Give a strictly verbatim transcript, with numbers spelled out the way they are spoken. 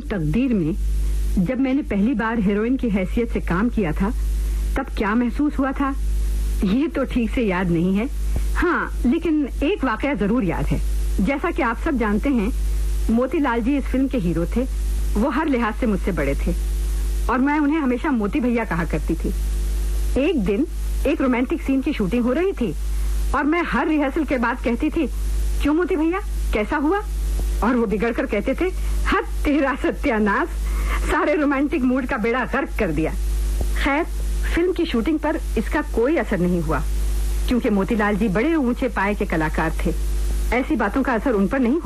तकदीर में जब मैंने पहली बार हीरोइन की हैसियत से काम किया था तब क्या महसूस हुआ था ये तो ठीक से याद नहीं है। हाँ, लेकिन एक वाकया जरूर याद है। जैसा कि आप सब जानते हैं, मोतीलाल जी इस फिल्म के हीरो थे। वो हर लिहाज से मुझसे बड़े थे और मैं उन्हें हमेशा मोती भैया कहा करती थी। एक दिन एक रोमांटिक सीन की शूटिंग हो रही थी और मैं हर रिहर्सल के बाद कहती थी, क्यों मोती भैया, कैसा हुआ? और वो बिगड़ कर कहते थे, हद तेरा सत्यानाश, सारे रोमांटिक मूड का बेड़ा गर्क कर दिया। खैर, फिल्म की शूटिंग पर इसका कोई असर नहीं हुआ क्योंकि मोतीलाल जी बड़े ऊंचे पाए के कलाकार थे। ऐसी बातों का असर उन पर नहीं